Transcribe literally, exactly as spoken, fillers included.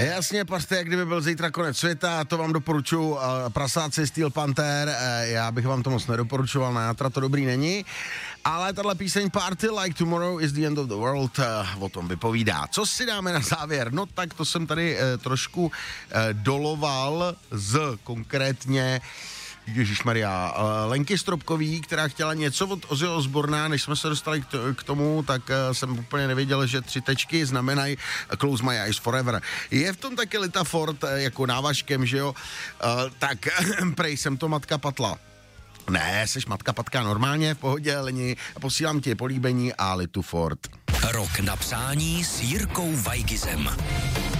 Jasně, pařte, jak kdyby byl zítra konec světa, to vám doporučuji. Prasáci Steel Panther, já bych vám to moc nedoporučoval, na játra to dobrý není, ale tahle píseň Party Like Tomorrow is the End of the World o tom vypovídá. Co si dáme na závěr? No tak to jsem tady eh, trošku eh, doloval z konkrétně Ježišmarja, Lenky Stropkový, která chtěla něco od Ozzy Osbourna, než jsme se dostali k tomu, tak jsem úplně nevěděl, že tři tečky znamenají Close My Eyes Forever. Je v tom taky Lita Ford jako návažkem, že jo? Tak prej jsem to matka patla. Ne, seš matka patka normálně, v pohodě, Leni, posílám ti políbení a Litu Ford. Rok na přání s Jirkou Weigizem.